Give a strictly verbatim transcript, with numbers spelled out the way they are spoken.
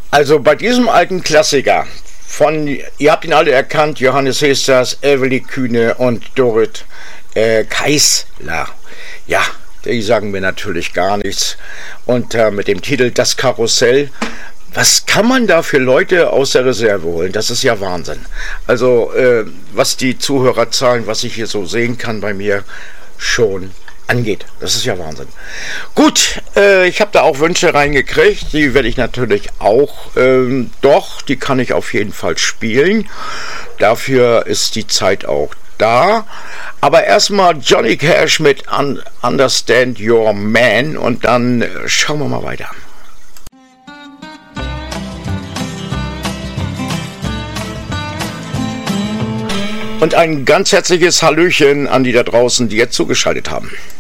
Also bei diesem alten Klassiker von, ihr habt ihn alle erkannt, Johannes Hesters, Everly Kühne und Dorit äh, Keisler. Ja, die sagen mir natürlich gar nichts. Und äh, mit dem Titel Das Karussell. Was kann man da für Leute aus der Reserve holen? Das ist ja Wahnsinn. Also, äh, was die Zuhörerzahlen, was ich hier so sehen kann bei mir, schon angeht. Das ist ja Wahnsinn. Gut, äh, ich habe da auch Wünsche reingekriegt. Die werde ich natürlich auch, ähm, doch, die kann ich auf jeden Fall spielen. Dafür ist die Zeit auch da. Aber erstmal Johnny Cash mit Un- Understand Your Man und dann äh, schauen wir mal weiter. Und ein ganz herzliches Hallöchen an die da draußen, die jetzt zugeschaltet haben.